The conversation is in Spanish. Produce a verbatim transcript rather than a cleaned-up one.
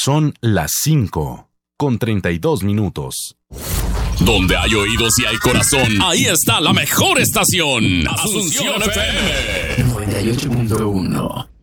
Son las cinco con treinta y dos minutos. Donde hay oídos y hay corazón, ahí está la mejor estación. Asunción F M noventa y ocho punto uno.